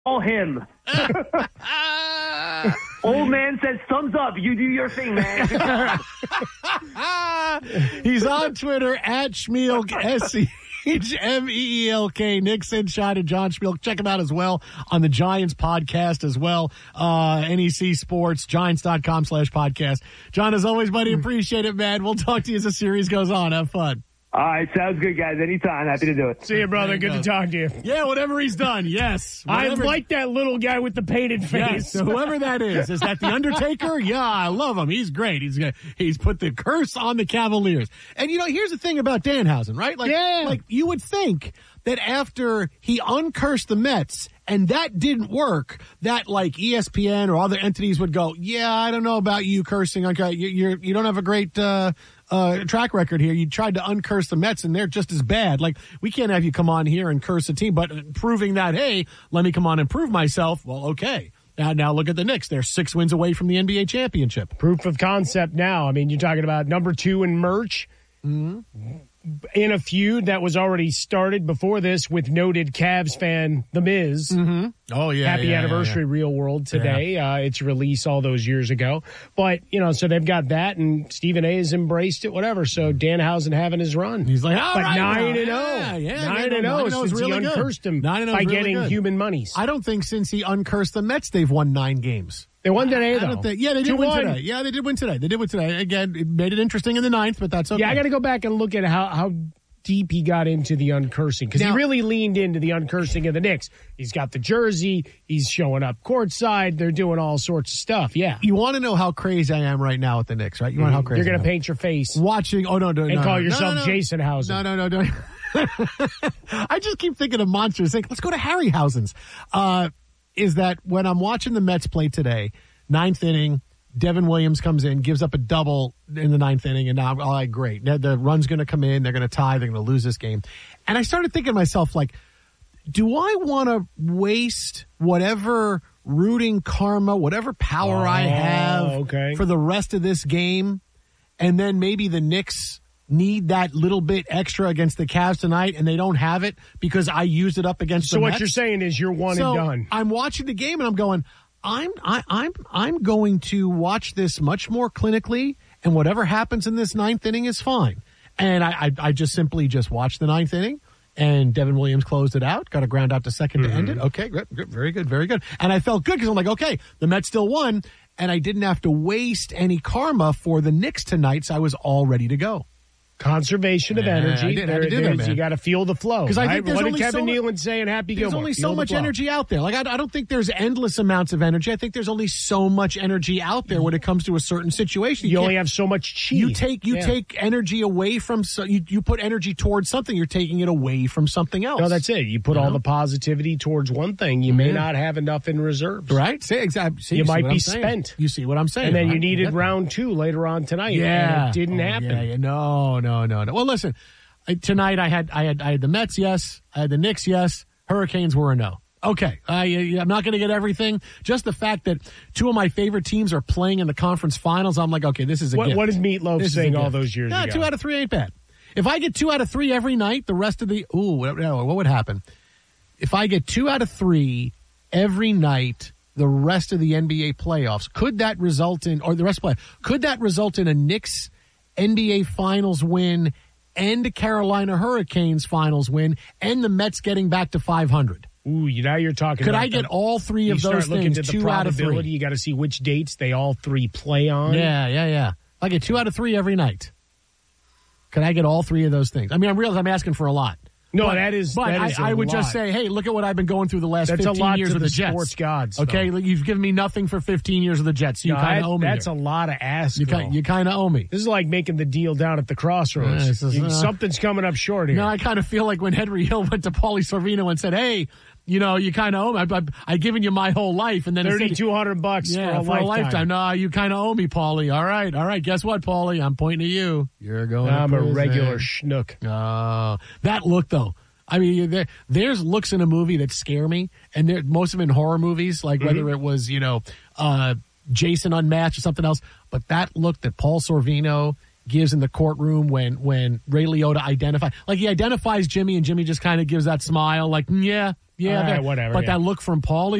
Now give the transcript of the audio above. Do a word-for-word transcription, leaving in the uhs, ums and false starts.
All him. Old man says thumbs up. You do your thing, man. He's on Twitter at Schmeelk, S C H M E E L K. Nick Sinshine and John Schmeelk. Check him out as well on the Giants podcast as well. Uh, N E C Sports, Giants.com slash podcast. John, as always, buddy, appreciate it, man. We'll talk to you as the series goes on. Have fun. All right, sounds good, guys. Anytime. Happy to do it. See you, brother. Good to talk to you. Yeah, whatever he's done, yes. Whatever. I like that little guy with the painted face. Yes, so whoever that is. Is that The Undertaker? Yeah, I love him. He's great. He's he's put the curse on the Cavaliers. And, you know, here's the thing about Danhausen, right? Like, yeah. like you would think that after he uncursed the Mets and that didn't work, that like E S P N or other entities would go, yeah, I don't know about you cursing. Okay, you you're, you don't have a great uh, uh, track record here. You tried to uncurse the Mets and they're just as bad. Like, we can't have you come on here and curse a team, but proving that, hey, let me come on and prove myself. Well, okay. Now, now look at the Knicks. They're six wins away from the N B A championship. Proof of concept now. I mean, you're talking about number two in merch. Mm-hmm. In a feud that was already started before this with noted Cavs fan The Miz. Mm-hmm. Oh, yeah. Happy yeah, anniversary, yeah, yeah. Real World today. Yeah. Uh, its release all those years ago. But, you know, so they've got that, and Stephen A. has embraced it, whatever. So Danhausen having his run. He's like, all but right. nine and oh. Yeah, yeah. nine and oh since really he uncursed him by really getting good. human monies. I don't think since he uncursed the Mets, they've won nine games. They won today, though. I don't think, yeah, they did win today. Yeah, they did win today. They did win today. Again, it made it interesting in the ninth, but that's okay. Yeah, I got to go back and look at how, how deep he got into the uncursing, because he really leaned into the uncursing of the Knicks. He's got the jersey. He's showing up courtside. They're doing all sorts of stuff. Yeah. You want to know how crazy I am right now with the Knicks, right? You want to know how crazy You're going to paint your face. Watching. Oh, no, no, And no, call no, yourself no, no, Jason Hausen. No, no, no, no. I just keep thinking of monsters. Like, let's go to Harryhausen's. Uh, is that when I'm watching the Mets play today, ninth inning, Devin Williams comes in, gives up a double in the ninth inning, and now I'm all right, great. The, the run's going to come in. They're going to tie. They're going to lose this game. And I started thinking to myself, like, do I want to waste whatever rooting karma, whatever power oh, I have okay. for the rest of this game, and then maybe the Knicks need that little bit extra against the Cavs tonight, and they don't have it because I used it up against so the what Mets? You're saying is you're one so and done. I'm watching the game, and I'm going, I'm I, I'm I'm going to watch this much more clinically, and whatever happens in this ninth inning is fine. And I I, I just simply just watched the ninth inning, and Devin Williams closed it out, got a ground out to second mm-hmm. to end it. Okay, good, good, very good, very good. And I felt good because I'm like, okay, the Mets still won, and I didn't have to waste any karma for the Knicks tonight, so I was all ready to go. Conservation of yeah, energy. I did, there, I did that, man. You got to feel the flow. Because I think right? there's what only did Kevin so Nealon say in Happy There's Gilmore? only feel so much flow. energy out there. Like I, I don't think there's endless amounts of energy. I think there's only so much energy out there when it comes to a certain situation. You, you only have so much chi. You take you yeah. take energy away from so you you put energy towards something. You're taking it away from something else. No, that's it. You put you all know? the positivity towards one thing. You may yeah. not have enough in reserves. Right? Say exactly. See, you, you might be saying. spent. You see what I'm saying? And then right? you needed round two later on tonight. Yeah, and it didn't oh, happen. Yeah, yeah. No, no, no, no. Well, listen. I, tonight I had I had I had the Mets, yes. I had the Knicks, yes. Hurricanes were a no. Okay, I, I'm not going to get everything. Just the fact that two of my favorite teams are playing in the conference finals, I'm like, okay, this is a what, gift. What is Meatloaf this saying all those years yeah, ago? Two out of three ain't bad. If I get two out of three every night, the rest of the ooh, what, what would happen? If I get two out of three every night, the rest of the N B A playoffs, could that result in, or the rest of the play, could that result in a Knicks N B A Finals win? And the Carolina Hurricanes finals win, and the Mets getting back to five hundred. Ooh, now you're talking. Could about I get the, all three of those things? To the two out of three. You got to see which dates they all three play on. Yeah, yeah, yeah. If I get two out of three every night, could I get all three of those things? I mean, I'm real. I'm asking for a lot. No, but, that is. But that I, is I would lot. just say, hey, look at what I've been going through the last that's fifteen a lot years to with the, the Jets. Sports gods. Okay, though. You've given me nothing for fifteen years of the Jets. So you no, kind of owe me. That's here. a lot of ask. You kind, you kind of owe me. This is like making the deal down at the crossroads. Yeah, is, you, uh, something's coming up short here. No, I kind of feel like when Henry Hill went to Paulie Sorvino and said, hey, you know, you kind of owe me. I, I, I've given you my whole life. And then thirty-two hundred bucks yeah, for a for lifetime. a lifetime. No, you kind of owe me, Paulie. All right. All right. Guess what, Paulie? I'm pointing to you. You're going I'm to a prison. regular schnook. Oh, that look, though. I mean, there, there's looks in a movie that scare me, and there, most of them in horror movies, like mm-hmm. whether it was, you know, uh, Jason Unmatched or something else. But that look that Paul Sorvino gives in the courtroom when when Ray Liotta identifies, like he identifies Jimmy, and Jimmy just kind of gives that smile, like, yeah, yeah, All right, that- whatever, But yeah. that look from Paulie